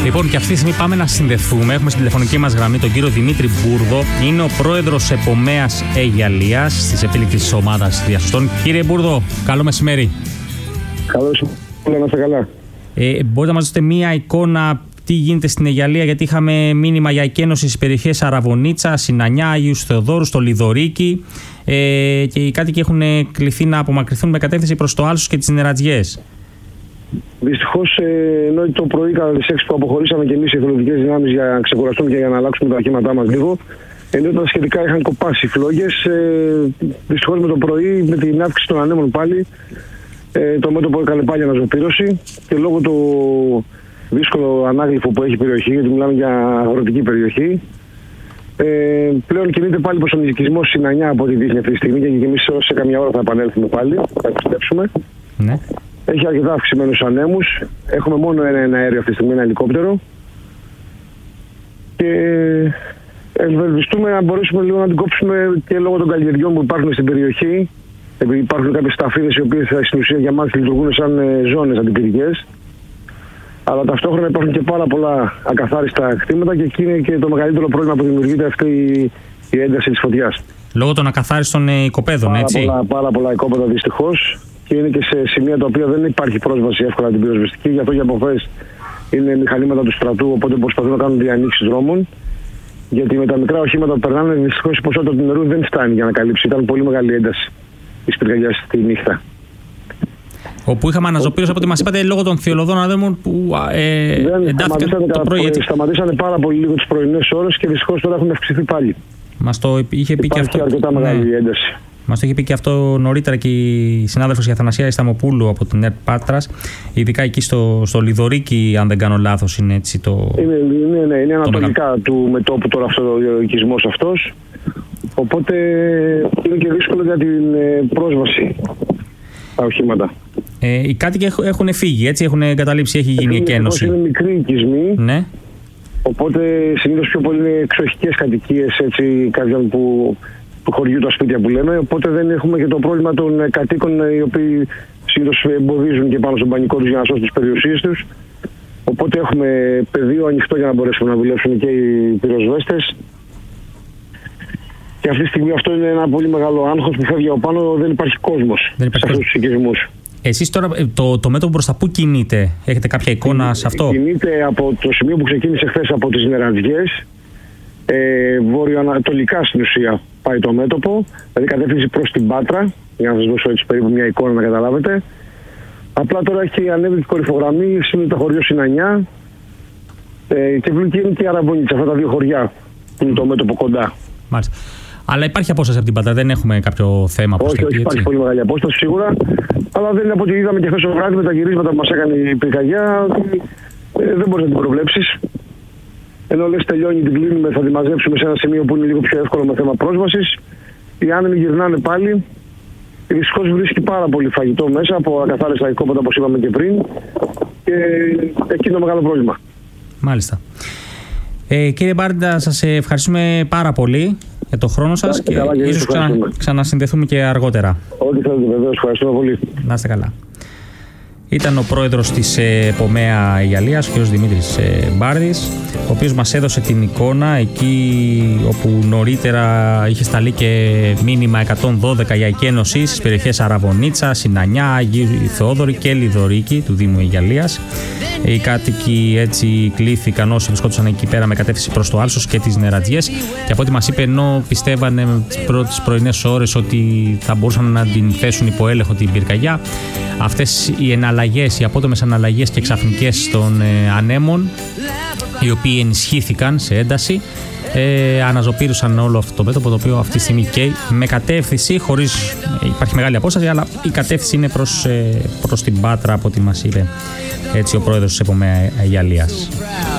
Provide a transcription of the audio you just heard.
Λοιπόν, και αυτή τη στιγμή πάμε να συνδεθούμε. Έχουμε στην τηλεφωνική μας γραμμή τον κύριο Δημήτρη Μπούρδο. Είναι ο πρόεδρος Επομέας Αιγιαλίας της επίληκτης ομάδας διασωστών. Κύριε Μπούρδο, καλό μεσημέρι. Καλώς, να είστε καλά. Μπορείτε να μας δώσετε μία εικόνα τι γίνεται στην Αιγιαλία, γιατί είχαμε μήνυμα για εκένωση στις περιοχές Αραβωνίτσα, Συνανιά, Αγίους Θεοδόρου, στο Λιδωρίκι και οι κάτοικοι έχουν κληθεί να απομακρυνθούν με κατεύθυνση προς το Άλσος και τις Νερατζιές. Δυστυχώς, ενώ το πρωί κατά τις 6 που αποχωρήσαμε και εμείς οι εθελοντικές δυνάμεις για να ξεκουραστούμε και για να αλλάξουμε τα οχήματά μας λίγο, ενώ τα σχετικά είχαν κοπάσει οι φλόγες, δυστυχώς με το πρωί, με την αύξηση των ανέμων πάλι, το μέτωπο έκανε πάλι αναζωπήρωση και λόγω του δύσκολο ανάγλυφο που έχει η περιοχή, γιατί μιλάμε για αγροτική περιοχή, πλέον κινείται πάλι προς τον οικισμό Συνανιά από ό,τι δείχνει αυτή τη στιγμή και εμείς σε καμιά ώρα θα επανέλθουμε πάλι, θα επιστρέψουμε. Ναι. Έχει αρκετά αυξημένους ανέμους. Έχουμε μόνο ένα αέριο αυτή τη στιγμή, ένα ελικόπτερο. Και ευελπιστούμε να μπορέσουμε λίγο να την κόψουμε και λόγω των καλλιεργειών που υπάρχουν στην περιοχή. Επειδή υπάρχουν κάποιες σταφίδες οι οποίες στην ουσία για μας λειτουργούν σαν ζώνες αντιπυρικές. Αλλά ταυτόχρονα υπάρχουν και πάρα πολλά ακαθάριστα κτήματα και εκεί είναι και το μεγαλύτερο πρόβλημα που δημιουργείται αυτή η ένταση της φωτιάς. Λόγω των ακαθάριστων οικοπαίδων, έτσι. Πάρα πολλά οικόπεδα δυστυχώς. Και είναι και σε σημεία τα οποία δεν υπάρχει πρόσβαση εύκολα την πυροσβεστική. Γι' αυτό και από χθες είναι μηχανήματα του στρατού, οπότε προσπαθούν να κάνουν διανοίξεις δρόμων. Γιατί με τα μικρά οχήματα που περνάνε, δυστυχώς η ποσότητα του νερού δεν φτάνει για να καλύψει. Ήταν πολύ μεγάλη ένταση της πυρκαγιάς τη νύχτα. Όπου είχαμε αναζωπήρωση από ό,τι μας είπατε λόγω των θειολωδών ανέμων που εντάθηκαν το πρωί. Σταματήσανε πάρα πολύ λίγο τις πρωινές ώρες και δυστυχώς τώρα έχουν αυξηθεί πάλι. Μας το είχε πει και αυτό. Αρκετά μεγάλη ένταση. Μας το είχε πει και αυτό νωρίτερα και η συνάδελφος η Αθανασία Ισταμοπούλου από την ΕΡΤ Πάτρας, ειδικά εκεί στο Λιδωρίκι, αν δεν κάνω λάθος, είναι έτσι το. Είναι ανατολικά του μετώπου τώρα αυτό ο οικισμός αυτός. Οπότε είναι και δύσκολο για την πρόσβαση στα οχήματα. Οι κάτοικοι έχουν φύγει, έτσι, έχουν εγκαταλείψει, έχει γίνει εκένωση. Είναι μικροί οικισμοί. Ναι. Οπότε συνήθως πιο πολύ είναι εξοχικές κατοικίες, έτσι, κάποιον του χωριού τα σπίτια που λέμε. Οπότε δεν έχουμε και το πρόβλημα των κατοίκων οι οποίοι συνήθως εμποδίζουν και πάνω στον πανικό τους για να σώσουν τις περιουσίες τους. Οπότε έχουμε πεδίο ανοιχτό για να μπορέσουμε να δουλέψουν και οι πυροσβέστες. Και αυτή τη στιγμή αυτό είναι ένα πολύ μεγάλο άγχος που φεύγει από πάνω, δεν υπάρχει κόσμος σε αυτούς τους οικισμούς. Εσείς τώρα το μέτωπο προς τα πού κινείται, έχετε κάποια εικόνα σε αυτό? Κινείται από το σημείο που ξεκίνησε χθες από τις Νερατζιές, βορειοανατολικά στην ουσία πάει το μέτωπο, δηλαδή κατεύθυνση προς την Πάτρα, για να σας δώσω έτσι περίπου μια εικόνα να καταλάβετε. Απλά τώρα έχει ανέβει την κορυφογραμμή, είναι το χωριό Συνανιά και είναι και η Αραβωνίτσα, αυτά τα δύο χωριά που είναι το μέτωπο κοντά. Μάλιστα. Αλλά υπάρχει απόσταση από την Πάτρα, δεν έχουμε κάποιο θέμα αποστολή. Όχι, υπάρχει πολύ μεγάλη απόσταση σίγουρα. Αλλά δεν είναι από ό,τι είδαμε και χθες το βράδυ με τα γυρίσματα που μας έκανε η πυρκαγιά, δεν μπορείς να την προβλέψεις. Ενώ λες τελειώνει, την κλείνουμε, θα τη μαζέψουμε σε ένα σημείο που είναι λίγο πιο εύκολο με θέμα πρόσβασης. Οι άνεμοι γυρνάνε πάλι. Δυστυχώς βρίσκει πάρα πολύ φαγητό μέσα από ακαθάριστα οικόπεδα όπως είπαμε και πριν. Και εκεί είναι το μεγάλο πρόβλημα. Μάλιστα. Κύριε Μπάρντα, σας ευχαριστούμε πάρα πολύ για τον χρόνο σας και ίσως ξανασυνδεθούμε και αργότερα. Ό,τι θέλετε, βεβαίως. Ευχαριστούμε πολύ. Να είστε καλά. Ήταν ο πρόεδρος της Επομέα Αιγιαλίας, ο κ. Δημήτρης Μπάρδης, ο οποίος μας έδωσε την εικόνα εκεί όπου νωρίτερα είχε σταλεί και μήνυμα 112 για εκένωση στις περιοχές Αραβωνίτσα, Συνανιά, Αγίου Θεόδωρη και Λιδωρίκι του Δήμου Αιγιαλίας. Οι κάτοικοι έτσι κλήθηκαν όσοι βρισκόντουσαν εκεί πέρα με κατεύθυνση προς το Άλσος και τις Νερατζιές και από ό,τι μας είπε, ενώ πιστεύανε τις πρώτες πρωινές ώρες ότι θα μπορούσαν να την θέσουν υπό έλεγχο την πυρκαγιά, αυτές οι εναλλαγές, οι απότομες εναλλαγές και ξαφνικές των ανέμων, οι οποίοι ενισχύθηκαν σε ένταση, αναζωπήρωσαν όλο αυτό το μέτωπο, το οποίο αυτή τη στιγμή καίει με κατεύθυνση, χωρίς υπάρχει μεγάλη απόσταση, αλλά η κατεύθυνση είναι προς την Πάτρα, από ό,τι μας είπε έτσι ο πρόεδρος της Επομέα Αιγιαλίας.